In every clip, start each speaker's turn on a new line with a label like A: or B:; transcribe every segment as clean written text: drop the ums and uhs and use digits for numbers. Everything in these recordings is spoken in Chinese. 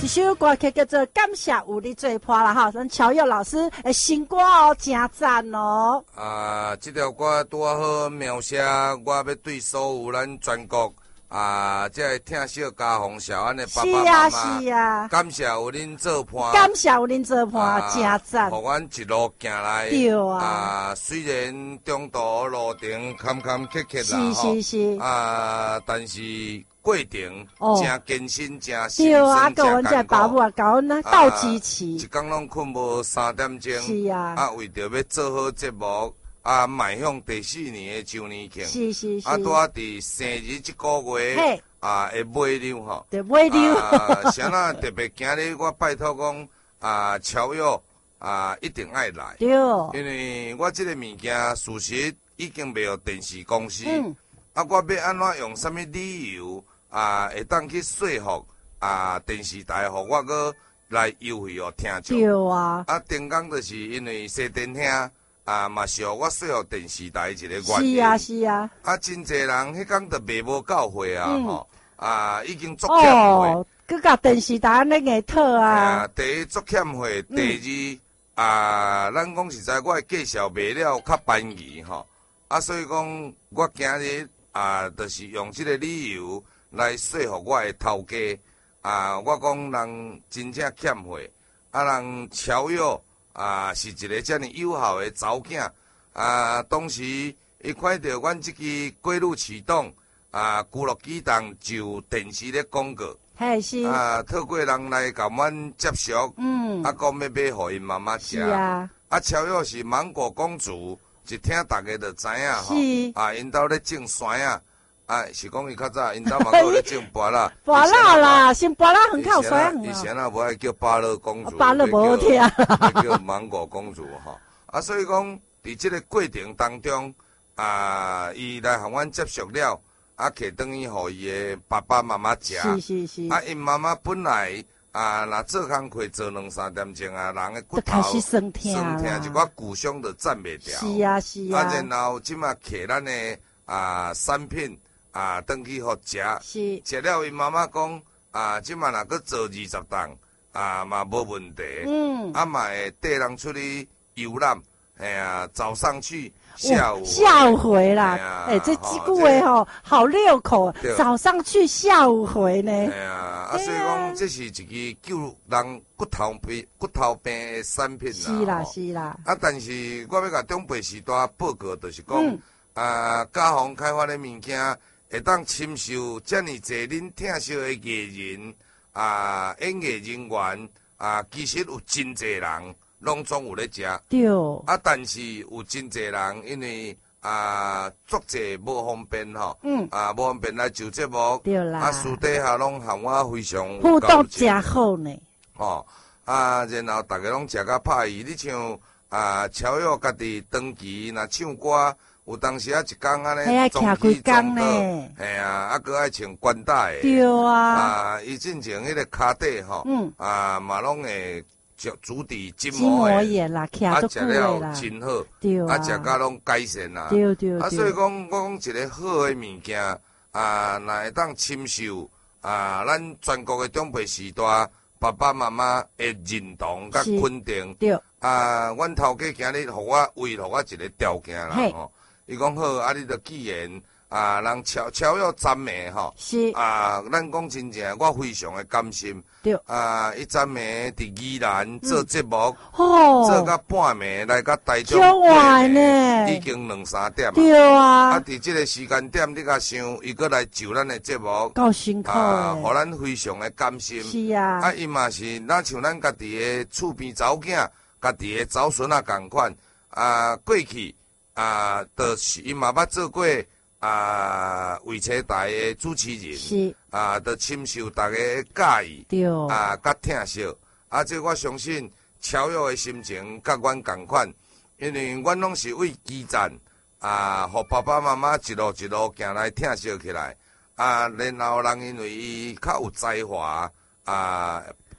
A: 一首歌曲叫做《感谢有你做伴》啦哈，咱乔佑老师的新歌哦，真赞哦。
B: 这条歌拄好描写我要对所有咱全国这个听小家乡小安的爸爸妈妈，
A: 是啊，
B: 感谢有恁做伴，
A: 感谢有恁做伴，真赞。
B: 互阮一路行来，
A: 对啊，
B: 虽然中途路程坎坎坷坷啦，
A: 是，
B: 但是过程真艰辛，真
A: 辛酸，真艰苦。对啊，甲阮这爸母甲阮斗支持，
B: 一天拢困无3点钟。
A: 是啊，
B: 为着要做好节目，迈向第4年的周年庆。
A: 是。
B: 拄伫生日这个月，会买溜吼。
A: 对，买溜。
B: 啥那特别今日我拜托讲，超友一定爱来。
A: 对。
B: 因为我这个物件事实已经卖予电视公司。我要安怎用什么理由会当去说服电视台，互我搁来优惠予听众。
A: 对啊。
B: 顶工就是因为西电兄嘛是互我说服电视台一个原因。
A: 是啊。
B: 真侪人迄工就卖无够货吼，已经足欠货。
A: 佮甲电视台安尼硬套啊。
B: 第一足欠货，第二咱讲实在，我的介绍卖了较便宜吼。所以讲我今日就是用这个理由来说服我的头家。我讲人真正欠货，人超友是一个遮尔友好的查某囝。当时伊看到阮这支过路启动侏罗纪动就电视咧广告，
A: 是
B: 透过人来甲阮接触，讲要买互因妈妈食。超友是芒果公主，一听大家就知影吼。因兜咧种酸是讲伊较早，因兜嘛有咧种芭乐。
A: 芭乐啦，先芭乐很靠酸。
B: 以前无爱叫芭乐公主，
A: 芭乐无好听，
B: 叫芒果公主吼。所以讲，伫这个过程当中，伊来向阮接触了，摕等于互伊的爸爸妈妈食。
A: 是。
B: 因妈妈本来若做工课做2-3点钟人的骨头
A: 开始酸痛，
B: 一寡骨胸就站袂调。
A: 是
B: 然后即马摕咱的产品转去互食，食了因妈妈讲即马若搁做20档嘛无问题。嘛会带人出去游览，早上去。下
A: 午回啦，这几句话好溜口。早上去，下午回呢。
B: 所以讲这是一支救人骨头病的产品啦。
A: 是啦。
B: 但是我要甲中北时代报告，就是讲家乡开发的物件，会当亲受遮尔侪恁听惜的艺人演艺人员其实有真侪人。拢总有咧食，
A: 对。
B: 但是有真侪人因为足济无方便吼，无方便来就节目，
A: 对啦。
B: 私底下拢和我非常
A: 互动真好呢。
B: 然后大家拢食甲拍意，你像超友家己长期若唱歌，有当时一工安尼
A: 总去总到，
B: 搁爱穿关带。
A: 对啊。
B: 伊进前迄个骹底吼，嘛拢会。主底筋
A: 膜炎啦，徛足久
B: 了真好，
A: 对
B: 食甲拢改善啦，
A: 对。
B: 所以讲，我讲一个好的物件，若会当亲受咱全国的长辈时代爸爸妈妈的认同甲肯定，
A: 对。
B: 阮头家今日互我维互我一个条件啦吼，伊讲好，你着既然。人超友赞美吼，
A: 是
B: 咱讲真正，我非常的甘心。
A: 对，
B: 伊赞美伫宜兰做节目，做到半暝来到台中，已经2-3点。
A: 对啊，
B: 伫这个时间点，你甲想，伊搁来就咱的节目，
A: 够辛苦
B: 互咱非常的甘心。
A: 是啊，
B: 伊嘛是，像咱家己的厝边查某囝，家己的查孙共款。过去就是伊嘛捌做过。卫车台的主持人
A: 是
B: 就深受大家介意，
A: 对
B: 甲听惜。这我相信超友的心情甲阮同款，因为阮拢是为基站互爸爸妈妈一路一路行来听惜起来。然后人因为伊较有才华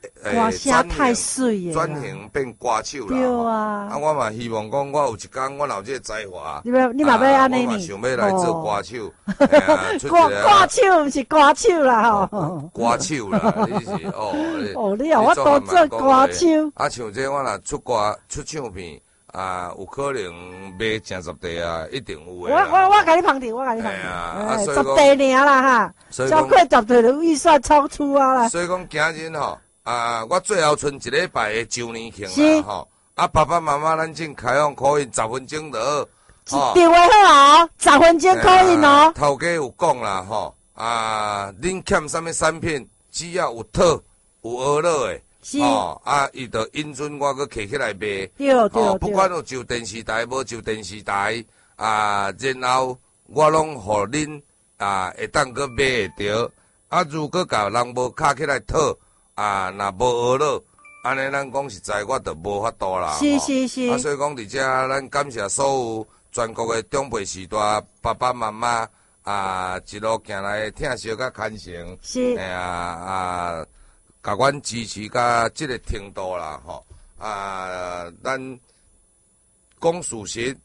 A: 歌声太水
B: 转
A: 了，
B: 型变歌手啦。
A: 对啊
B: 我嘛希望讲，我有一天我有这个才华，
A: 你嘛要安尼呢？
B: 我嘛想要来做歌手，出一
A: 歌
B: 个手
A: 不是歌手啦吼，
B: 歌手啦，你是
A: 哦，你啊，我都做歌手。
B: 啊，像这我若出歌出唱片。有可能卖成10地啊，一定有诶。
A: 我甲你旁听，我甲你旁听。10地尔啦哈，超过10地就预算超出啊啦。
B: 所以讲今日吼，我最后剩一礼拜诶周年庆啦吼，爸爸妈妈咱正开放可以10分钟就好。
A: 电话好哦，10分钟可以哦。
B: 头家有讲啦吼，恁欠什么产品，只要有套有学落诶。伊就引准我去摕起来卖，
A: 对，
B: 不管有就电视台无就电视台，然后我拢互恁会当去买会着。如果甲人无卡起来套，若无学落，安尼咱讲实在，我就无法度啦。
A: 是。
B: 所以讲伫遮，咱感谢所有全国诶长辈时代爸爸妈妈，一路行来疼惜甲牵成，
A: 是。
B: 甲阮支持甲即个程度啦，吼，咱讲事实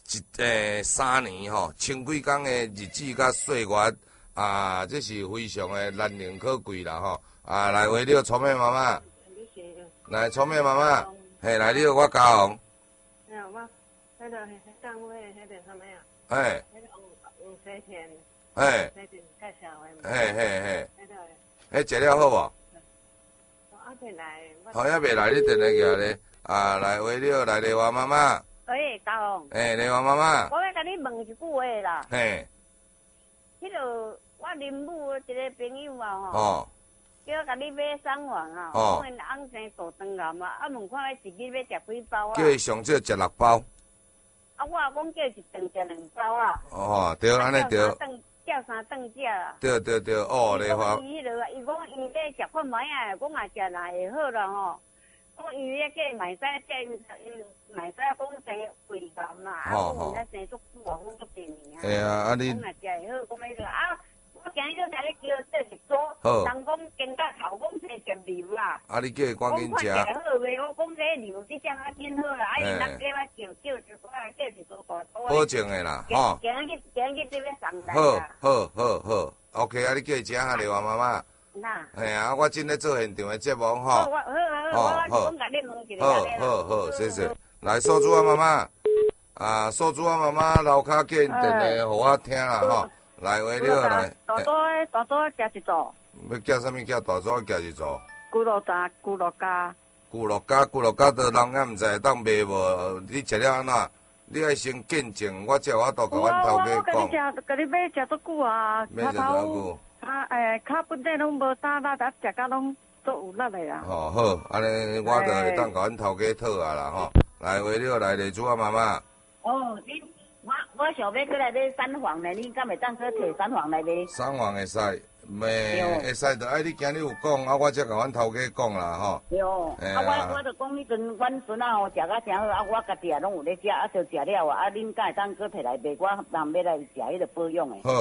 B: ，3年吼，千几工诶日子甲岁月，这是非常诶难能可贵啦，吼，来为了聪明妈妈，来聪明妈妈，嘿，来了我嘉宏，
C: 我迄个单位迄个啥物啊？
B: 嘿，
C: 迄个黄西田，
B: 嘿，
C: 西田介绍诶，
B: 嘿，
C: 迄
B: 食了好无？
C: 未来，
B: 好还未来，你电来个咧，来为了来丽华妈妈。
C: 喂，嘉宏。
B: 丽华妈妈。
C: 我要甲你问一句话啦。
B: 嘿。
C: 迄个我林母一个朋友啊
B: 吼。
C: 叫我甲你买送完啊。我因翁生大肠癌啊，问看伊一日要食几包啊？
B: 叫伊上少食6包。
C: 我讲叫一顿食2包啊。
B: 对，安尼对。
C: 叫3顿食啦。
B: 对，丽华。
C: 伊讲伊要食看卖啊，我若食来会好啦吼。我伊迄个买使买使讲生胃癌啦，讲现在生足久啊，讲足多年啊。
B: 哎呀，
C: 你。讲若食会好，讲迄个我今日才咧叫这是做，人讲经甲头讲生食瘤啦。
B: 你叫伊赶紧食。
C: 我看食好袂，我讲这瘤你食较紧好啦，因咱叫我叫一个叫一个大刀。
B: 保证的啦，吼。
C: 今日这要送来啦。
B: 好 ，OK，你叫伊食哈，丽华妈妈。
C: 那。
B: 嘿我正咧做现场的节目吼。
C: 好，我讲甲你问一个。
B: 好，谢谢。来，素珠妈妈，素珠妈妈楼骹见电话，互我听啦吼。来，为了来。
C: 大桌加一组。
B: 要叫啥物？叫大桌加一组。
C: 咕噜渣，咕噜加。
B: 咕噜加，都人也毋知当卖无？你食了安怎？你爱先见证，我才有法度甲阮头家讲。
C: 我甲你买食足久啊。
B: 买食足久。
C: 脚本底拢无打力，食甲拢足有力的啊。
B: 好，安尼我就会当甲阮头家讨啊啦吼。来，为了来丽珠妈妈。
C: 我想要过来买3房的，你敢会当去摕3房来买
B: ？3房会使，会使，就爱你今日有讲，我才甲阮头家讲啦吼。
C: 对，我就讲迄阵，阮孙仔食甲诚好，我家己也拢有咧食，就食了啊，恁敢会当去摕来卖？我人要来食迄个保养的。
B: 好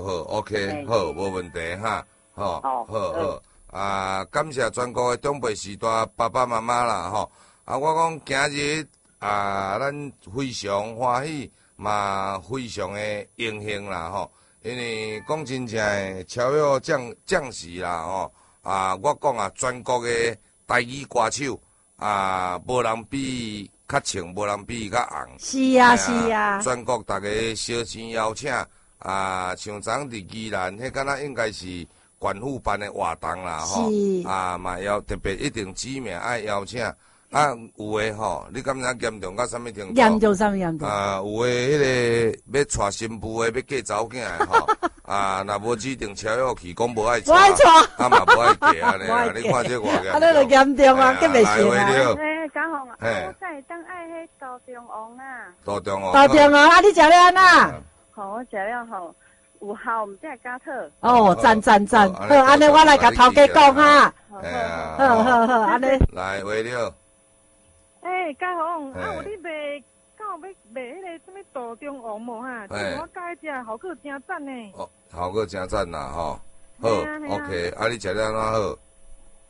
B: ，OK， 好，无问题哈，好，感谢全国的长辈时代爸爸妈妈啦吼。我讲今日咱非常欢喜。嘛，非常的荣幸啦吼，因为讲真正的超越将士啦吼，我讲全国的台语歌手无人比较清，无人比较红。
A: 是啊。
B: 全国大家烧钱邀请像昨伫宜兰，迄敢若应该是县府办的活动啦吼，嘛要特别一定指名爱邀请。有诶吼，你感觉严重到啥物程度？
A: 严重啥物严重？
B: 有诶，迄个要娶新妇诶，要嫁查某囝诶吼，若无指定车要去，讲无爱娶，嘛无爱嫁安尼，你看这偌严重。
A: 安尼就严重啊，计袂行
B: 啊。
C: 嘉宏啊，我才会当爱迄大肠王啊。
B: 大肠王。
A: 你食了安那？
C: 好，我食了吼，有效，毋只会加特。
A: 赞，好，安尼我来甲头家讲哈。好，安尼。
B: 来，为了。
C: 嘉宏，有你卖，敢有要卖迄个什么大肠王无哈？我介食，效果真赞呢。
B: 效果真赞啦吼。好 ，OK，你食了安怎好？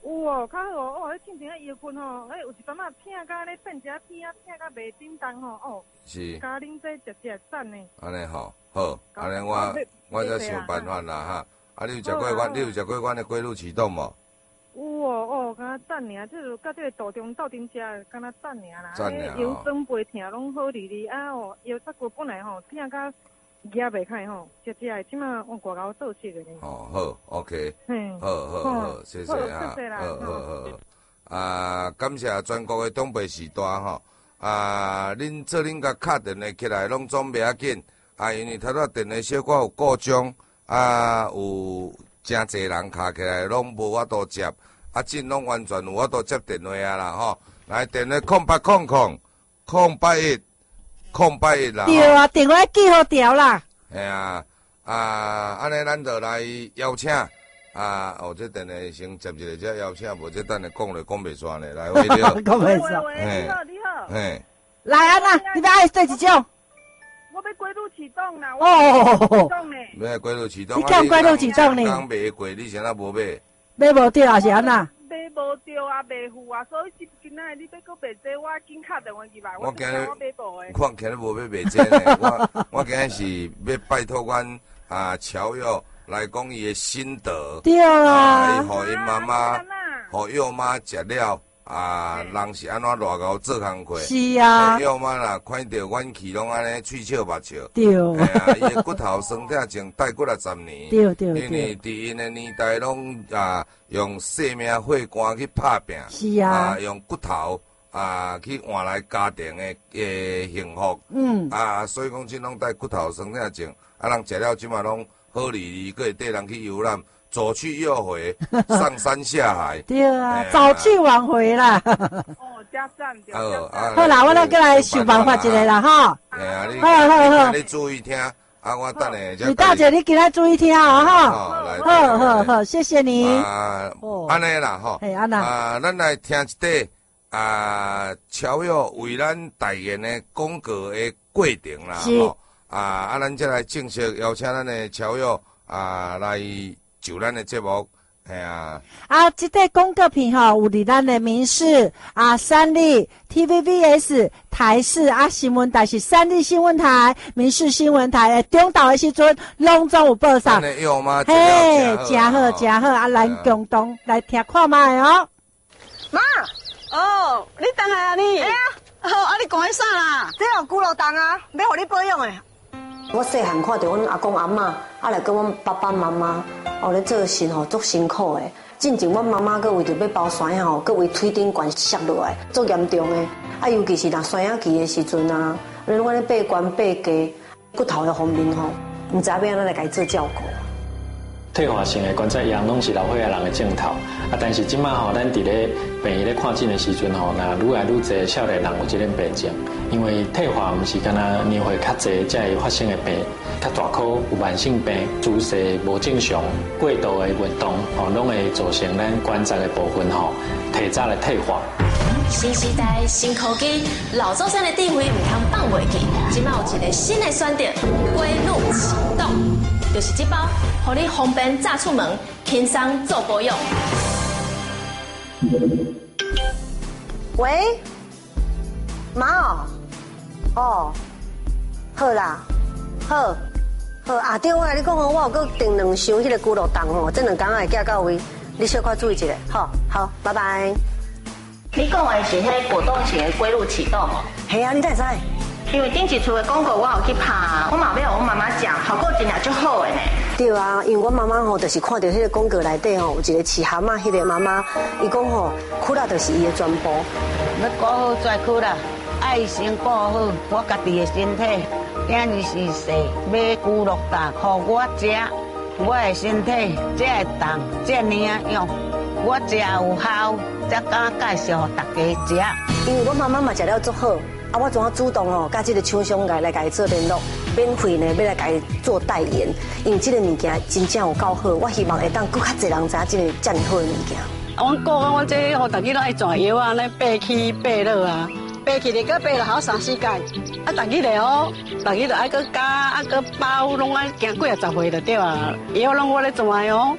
D: 有哦，较好哦，迄进前迄药困吼，有一阵啊疼甲咧变一下疼啊，疼甲袂振动吼，哦，
B: 是，
D: 甲恁这食赞呢。
B: 安尼吼，好，安尼我再想办法啦哈。啊，你有食过阮的龟鹿启动无？
D: 有哦，敢若赞尔，即是甲即个道中斗阵食，敢若赞尔啦。
B: 赞尔哦。
D: 腰酸背疼拢好哩哩啊哦，腰脊骨本来吼疼甲夹袂开吼，食的，即马往外口倒食的呢。
B: 哦，好 ，OK，好，谢谢啊，好，啊，感谢全国的长辈时代吼，啊，恁做恁甲敲电话起来拢总袂要紧，啊，因为头仔电话小可有故障，啊，有真侪人敲起来拢无法度接，啊，真拢完全有法度接电话啊啦吼，来电话0800-081-081啦。
A: 对啊，电话记好调啦。
B: 系啊，安尼咱就来邀请这电话先接一个，再邀请，无这等下讲袂煞呢，来，喂，你好，
A: 讲袂煞，
D: 你好，
B: 嘿，
A: 来啊啦，你要爱对一种？
D: 我要龟鹿启动啦，
A: 哦，
B: 要龟鹿启动，
A: 你叫龟鹿启动呢？
B: 刚卖过，你现在无买？
A: 买无着还是安那？
D: 买无着啊，袂付啊，所以今仔你要搁卖这，我紧敲电话去吧。我今日我买无诶。
B: 看起来无要卖这呢，我今日是要拜托阮乔友来讲伊的心得。
A: 对啊。
B: 伊互因妈妈，互幼妈食了。人是安怎热熬做工课？
A: 是啊。
B: 幼妈啦，看到阮去拢安尼喙笑目笑。
A: 对。
B: 伊的骨头酸痛前带过60年。
A: 对。
B: 因为伫因的年代拢用生命血汗去拍拼。
A: 是啊。
B: 用骨头去换来家庭的幸福。所以讲即拢带骨头酸痛前，人食了即马拢好哩哩，佫会缀人去游览。左去右回，上山下海。
A: 对啊，早去晚回啦。
D: 加赞对。
A: 好啦，我来过来想办法一个啦，哈。
B: 好，你注意听，我等下。
A: 李大姐，你今仔注意听啊，哈。好，谢谢你。
B: 安尼啦，吼。
A: 安那。
B: 咱来听一段乔友为咱代言的广告的过程啦，吼。咱再来正式邀请咱的乔友来。就咱的节目，系啊！
A: 这个广告片吼，有伫咱的民视三立 TVBS 台视新闻台是三立新闻台、民视新闻台中岛的时阵，拢总有报上。
B: 嘿，
A: 真好，咱共同来听看卖哦。
E: 妈，
F: 你等下啊你？
E: 哎呀，
F: 好你讲迄啥啦？
E: 这有骨肉冻啊，要互你保养诶。我细汉看到阮阿公阿嬷，来跟阮爸爸妈妈，咧做神足辛苦诶。进前阮妈妈佫为着要包山佗，佫为腿顶管摔落来，足严重诶。尤其是若山野期诶时阵你拢安尼爬悬爬低，骨头迄方面毋知要安怎来家做照顾。
G: 退化性的关节炎拢是老岁仔人的症头，但是即马咱伫咧病院咧看诊的时阵那愈来愈侪少年人有即个病症，因为退化毋是干那年岁较侪才会发生的病，较大颗有慢性病、姿势无正常、过度的运动拢会造成咱关节的部分提早的退化。
H: 新时代新科技，老祖先的智慧唔通放袂记，即马有一个新的选择，龟鹿启动。就是这包，让你方便早出门，轻松做保养。
E: 喂，妈好啦，好对，我来你讲我有搁订2箱迄个骨肉冻这2天会寄到位，你小可注意一下，好，拜拜。
I: 你讲的是迄果冻型的龟鹿启动哦？
E: 系啊，你哪会知？
I: 因为顶一厝的广告我有去拍，我嘛要我妈妈讲，效果真正足好的呢。
E: 对啊，因为我妈妈就是看到迄个广告内底有一个饲蛤蟆，迄个妈妈，伊讲骨力就是伊的全部。
J: 要顾好跩骨啦，爱先顾好我家己的身体。今日是细，买骨肉冻，互我食，我的身体才会动，才领用。我食有效，才敢介绍大家食。
E: 因为我妈妈嘛食了足好。我怎啊主动甲这个厂商来甲伊做联络，免费呢要来甲伊做代言，因为这个物件真正有够好，我希望会当更较侪人知这个遮尔好的物件。
F: 阮讲阮这逐日都爱抓药咧爬起爬落爬起咧，搁爬落好3-4届，逐日咧逐日都爱搁加搁包，拢爱行几啊10回就对啊，药拢我咧抓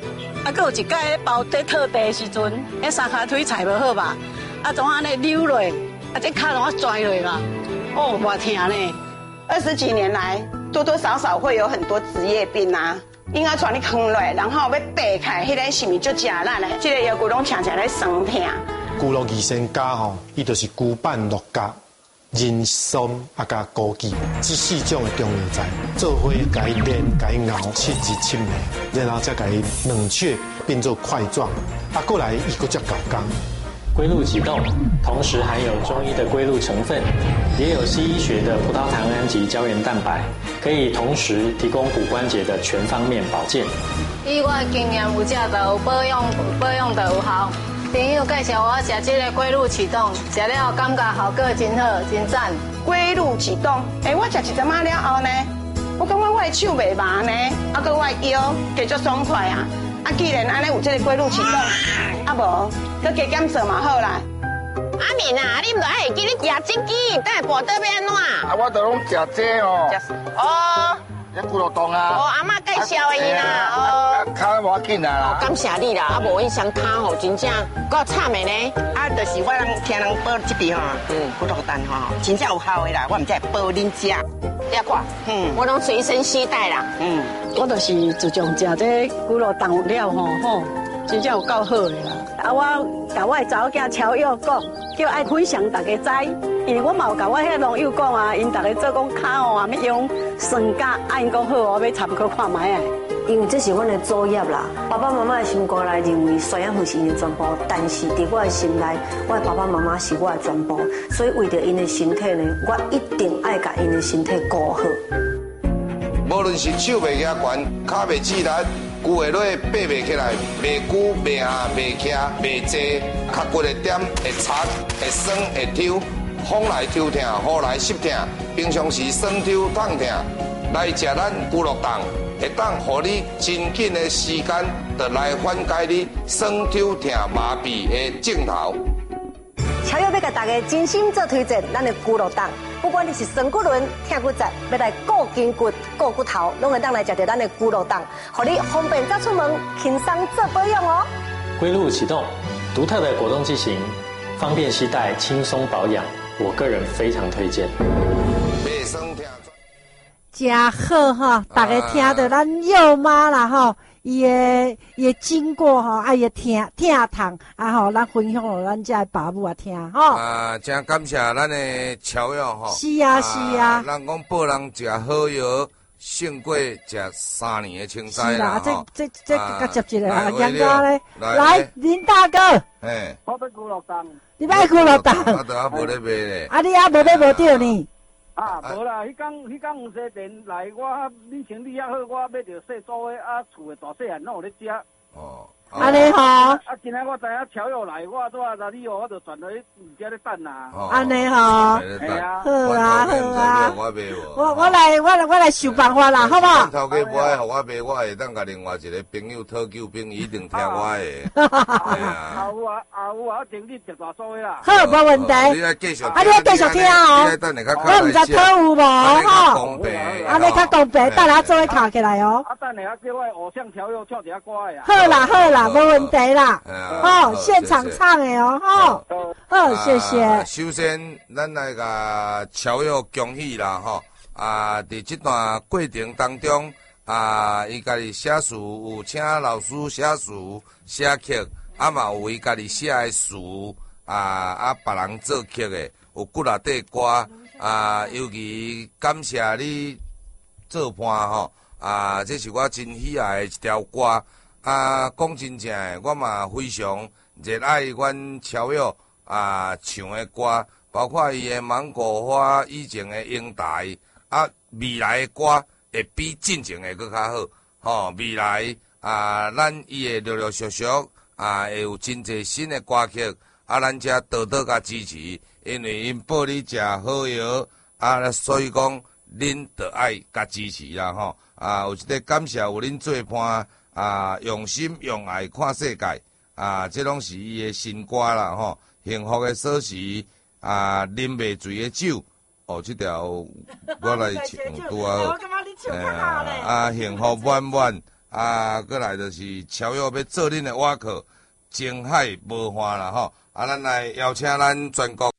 F: 啊，搁有一摆咧包在套地的时阵，迄三骹腿踩无好吧？啊，总安尼扭落，啊，这脚拢拽落嘛，哦，偌疼呢。
K: 20几年来，多多少少会有很多职业病啊。婴儿床你扛落，然后要掰开，迄个是咪就食咱的？这个腰骨拢常常咧酸痛。
L: 骨肉医生家吼，伊就是骨板六角、人参啊加枸杞这4种的中药材，做伙甲伊炼、甲伊熬7日7夜，然后再甲伊冷却变做块状，啊，过来伊佫才搞工。
G: 龟鹿启动同时含有中医的龟鹿成分，也有西医学的葡萄糖胺及胶原蛋白，可以同时提供骨关节的全方面保健。
M: 以我的经验，有食就有保养就有效。朋友介绍我食这个龟鹿启动，食了感觉效果真好，真赞。
K: 龟鹿启动，我食一阵仔了后呢，我感觉我的手袂麻呢，啊，搁我的腰加足爽快啊。啊，既然安尼有这个龟鹿启动，啊无，搁加减做嘛好啦。
I: 阿敏啊，你唔着爱记你牙真紧，等下跋倒要安怎？
N: 啊，我都拢食这哦。
I: 哦。
N: 这骨肉冻啊！
I: 哦，阿妈介绍的伊啦，哦，
N: 脚无要紧啦。
I: 感谢你啦，啊无因双脚吼真正够惨的呢。
K: 啊，就是我听人报这边吼，骨肉蛋吼，真正有效的啦，我唔知报恁食。
I: 你看，我拢随身携带啦。
F: 我就是自从食这骨肉蛋了吼，真正有够好的啦。啊，我甲我的查某囝乔友讲，叫爱分享大家知。因为我嘛有甲我迄个网友讲啊，因大家做讲脚哦，要用酸甲，啊因讲好哦，要参考看卖啊。
E: 因为这是阮的作业啦，爸爸妈妈的心肝内认为虽然会是因的全部，但是伫我的心内，我的爸爸妈妈是我的全部，所以为着因的身体呢，我一定爱甲因的身体顾好。
B: 无论是手袂举悬，脚袂自力，骨的落爬袂起来，袂久袂下袂徛袂坐，脚骨的点会擦会酸会抽。风来抽痛，雨来湿痛，平常时酸抽痛痛，来食咱骨肉冻，会当互你真紧的时间，就来缓解你酸抽痛麻痹的症头。
E: 乔友要甲大家真心做推荐，咱的骨肉冻，不管你是酸骨轮、痛骨节，要来顾筋骨、顾骨头，拢会当来食到咱的骨肉冻，互你方便早出门，轻松做保养哦。
G: 龟鹿启动，独特的果冻剂型，方便携带，轻松保养。我个人非常推荐。
A: 真好哈，大家听到咱幼妈啦吼，伊的经过吼，啊伊疼痛啊吼，咱分享互咱这爸母啊听吼。
B: 真感谢咱的乔友吼。
A: 是啊是啊。
B: 人讲报人食好药，胜过食3年的青菜啦吼。
A: 这较接一个啊，杨哥咧，来林大哥。
N: 我要骨肉冻。
A: 你买骨肉冻？
B: 我都还无咧卖咧。
A: 啊，你还无买无着呢？
N: 啊，无啦，迄天有洗电来，我你清理啊好，我要着洗煮的啊，厝的大细汉拢有咧食。哦。
A: 安尼吼。啊，
N: 今仔我知影乔友来，我拄啊，你哦，我就转来你家咧等啦。
A: 安尼吼。
N: 系啊。
A: 好啊好啊。
B: 我卖无。
A: 我来想办法啦，好不好？
B: 头家不爱互我卖，我会当甲另外一个朋友讨救兵，一定听我的。
N: 有啊，整理食大数的啦。
A: 好，无问题。
B: 你来继续。
A: 啊，你要继续听哦。我唔知讨有无吼。
B: 公平。
A: 安尼较公平，等下做伙卡起来哦。
N: 啊，等下叫我偶像乔友唱一下歌的啊。
A: 好啦好啦，无问题啦。哦，现场唱的哦，吼。好，谢谢。
B: 首先，咱来甲乔友恭喜啦，吼。伫这段过程当中，伊家己写词，有请老师写词、写曲，嘛有伊家己写的词，别人做曲的，有骨力底歌，尤其感谢你做伴吼，这是我真喜爱的一条歌，讲真正的，我嘛非常热爱阮乔友唱的歌，包括伊的芒果花以前的英台。未来的歌会比进前的搁较好，吼！未来咱伊会陆陆续续会有真侪新的歌曲，咱遮多多甲支持，因为因报你食好药，所以讲恁着爱甲支持啦，吼！有一个感谢有恁做伴，用心用爱看世界，这拢是伊的新歌啦，吼！幸福的锁匙，啉袂醉的酒。哦，这条我来唱拄啊，幸福满满， 过来就是超友要做恁的瓦靠，情海无花啦吼，咱来邀请咱全国